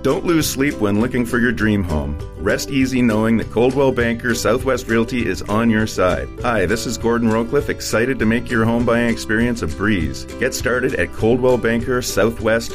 Don't lose sleep when looking for your dream home. Rest easy knowing that Coldwell Banker Southwest Realty is on your side. Hi, this is Gordon Rowcliffe, excited to make your home buying experience a breeze. Get started at Coldwell Banker Southwest